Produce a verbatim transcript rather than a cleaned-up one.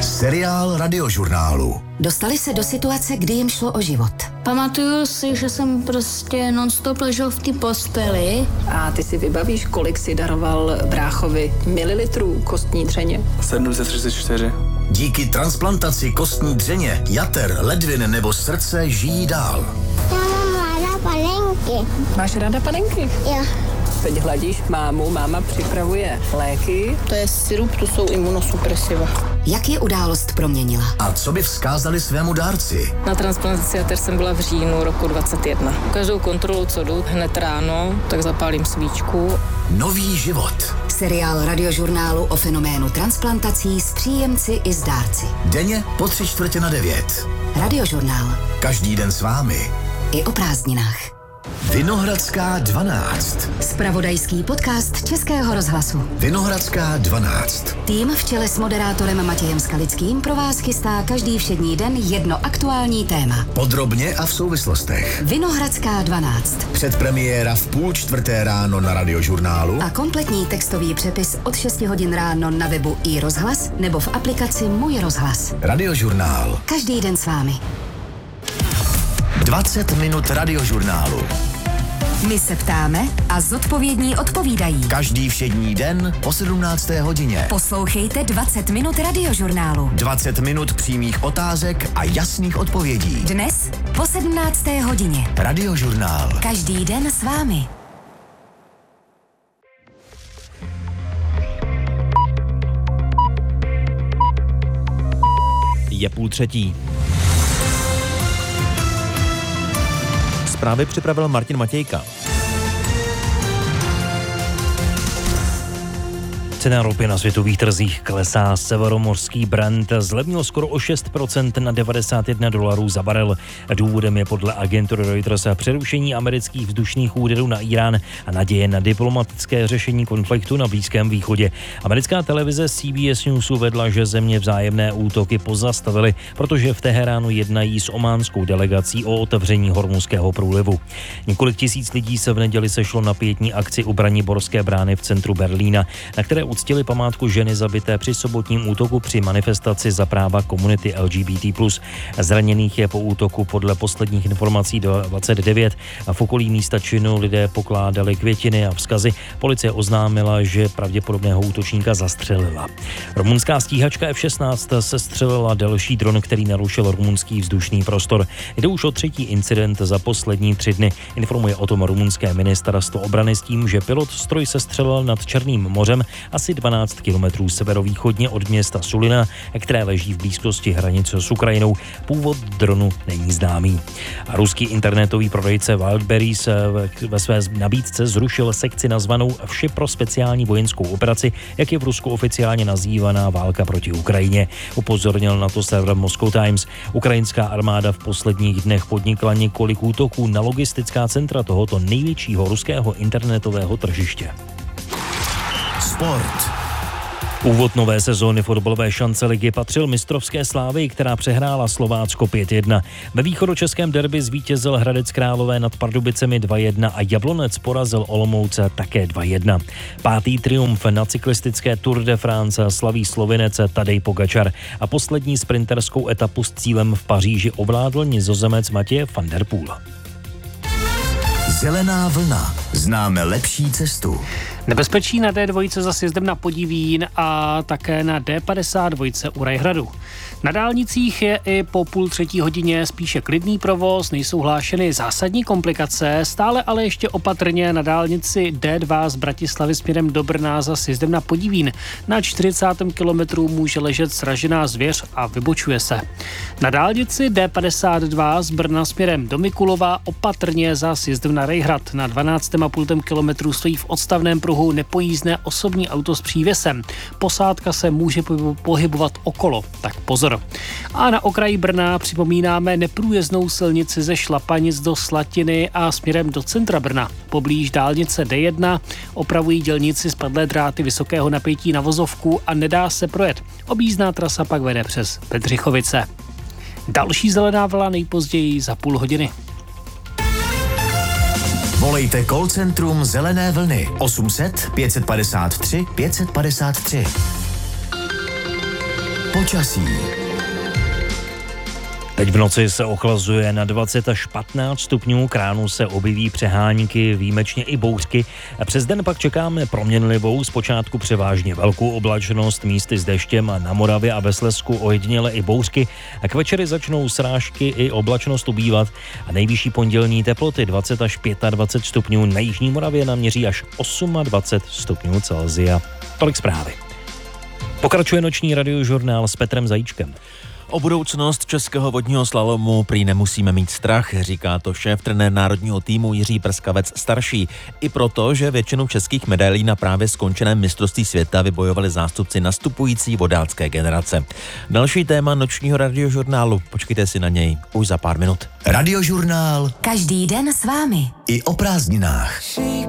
Seriál Radiožurnálu. Dostali se do situace, kdy jim šlo o život. Pamatuju si, že jsem prostě non-stop ležel v té posteli. A ty si vybavíš, kolik si daroval bráchovi mililitrů kostní dřeně? sedm set třicet čtyři. Díky transplantaci kostní dřeně, jater, ledvin nebo srdce žijí dál. Já mám ráda panenky. Máš ráda panenky? Jo. Teď hladíš mámu, máma připravuje léky. To je sirup, to jsou imunosupresiva. Jak je událost proměnila? A co by vzkázali svému dárci? Na transplantaci jater jsem byla v říjnu roku dvacet jedna. Každou kontrolu, co jdu, hned ráno, tak zapálím svíčku. Nový život. Seriál Radiožurnálu o fenoménu transplantací s příjemci i s dárci. Denně po tři čtvrtě na devět. Radiožurnál. Každý den s vámi. I o prázdninách. Vinohradská dvanáct. Zpravodajský podcast Českého rozhlasu. Vinohradská dvanáct. Tým v čele s moderátorem Matějem Skalickým pro vás chystá každý všední den jedno aktuální téma. Podrobně a v souvislostech. Vinohradská dvanáct. Předpremiéra v půl čtvrté ráno na Radiožurnálu. A kompletní textový přepis od šesti hodin ráno na webu i rozhlas nebo v aplikaci Můj rozhlas. Radiožurnál. Každý den s vámi. dvacet minut Radiožurnálu. My se ptáme a zodpovědní odpovídají. Každý všední den po sedmnácté hodině. Poslouchejte dvacet minut Radiožurnálu. dvacet minut přímých otázek a jasných odpovědí. Dnes po sedmnácté hodině. Radiožurnál. Každý den s vámi. Je půl třetí. Zprávy připravil Martin Matějka. Cena ropy na světových trzích klesá. Severomořský Brent zlevnil skoro o šest procent na devadesát jedna dolarů za barel. Důvodem je podle agentury Reuters přerušení amerických vzdušných úderů na Irán a naděje na diplomatické řešení konfliktu na Blízkém východě. Americká televize C B S News uvedla, že země vzájemné útoky pozastavily, protože v Teheránu jednají s ománskou delegací o otevření Hormuzského průlivu. Několik tisíc lidí se v neděli sešlo na pietní akci u Braniborské brány v centru Berlína, na které uctili památku ženy zabité při sobotním útoku při manifestaci za práva komunity L G B T plus. Zraněných je po útoku podle posledních informací dvacet devět a v okolí místa činu lidé pokládali květiny a vzkazy. Policie oznámila, že pravděpodobného útočníka zastřelila. Rumunská stíhačka F šestnáct sestřelila další dron, který narušil rumunský vzdušný prostor. Jde už o třetí incident za poslední tři dny. Informuje o tom rumunské ministerstvo obrany s tím, že pilot stroj sestřelil nad Černým mořem asi dvanáct kilometrů severovýchodně od města Sulina, které leží v blízkosti hranice s Ukrajinou. Původ dronu není známý. A ruský internetový prodejce Wildberries ve své nabídce zrušil sekci nazvanou Vše pro speciální vojenskou operaci, jak je v Rusku oficiálně nazývaná válka proti Ukrajině. Upozornil na to server Moscow Times. Ukrajinská armáda v posledních dnech podnikla několik útoků na logistická centra tohoto největšího ruského internetového tržiště. Sport. Úvod nové sezóny fotbalové šance ligy patřil mistrovské Slávii, která přehrála Slovácko pět jedna. Ve východočeském derby zvítězil Hradec Králové nad Pardubicemi dva jedna a Jablonec porazil Olomouce také dva jedna. Pátý triumf na cyklistické Tour de France slaví Slovinec Tadej Pogačar a poslední sprinterskou etapu s cílem v Paříži ovládl Nizozemec Mathieu van der Poel. Zelená vlna. Známe lepší cestu. Nebezpečí na D dva za sjezdem na Podivín a také na D padesát dva u Rajhradu. Na dálnicích je i po půl třetí hodině spíše klidný provoz, nejsou hlášeny zásadní komplikace, stále ale ještě opatrně na dálnici D dva z Bratislavy směrem do Brna za sjezdem na Podivín. Na čtyřicátém kilometru může ležet sražená zvěř a vybočuje se. Na dálnici D padesát dva z Brna směrem do Mikulova opatrně za sjezdem na Rejhrad. Na dvanáctém a půl kilometru stojí v odstavném pruhu nepojízdné osobní auto s přívěsem. Posádka se může pohybovat okolo, tak pozor. A na okraji Brna připomínáme neprůjezdnou silnici ze Šlapanic do Slatiny a směrem do centra Brna. Poblíž dálnice D jedna opravují dělníci spadlé dráty vysokého napětí na vozovku a nedá se projet. Objízdná trasa pak vede přes Bedřichovice. Další zelená vlna nejpozději za půl hodiny. Volejte call centrum Zelené vlny osm set pět set padesát tři pět set padesát tři. Počasí. Teď v noci se ochlazuje na dvacet až patnáct stupňů, k ránu se objeví přehánky, výjimečně i bouřky. Přes den pak čekáme proměnlivou, zpočátku převážně velkou oblačnost, místy s deštěm a na Moravě a ve Slezsku ojediněle i bouřky. A k večeri začnou srážky i oblačnost ubývat a nejvyšší pondělní teploty dvacet až dvacet pět stupňů, na jižní Moravě naměří až dvacet osm stupňů Celsia. Tolik zprávy. Pokračuje noční radiožurnál s Petrem Zajíčkem. O budoucnost českého vodního slalomu prý nemusíme mít strach, říká to šéf-trenér národního týmu Jiří Prskavec starší. I proto, že většinu českých medailí na právě skončeném mistrovství světa vybojovali zástupci nastupující vodácké generace. Další téma nočního radiožurnálu, počkejte si na něj už za pár minut. Radiožurnál. Každý den s vámi. I o prázdninách.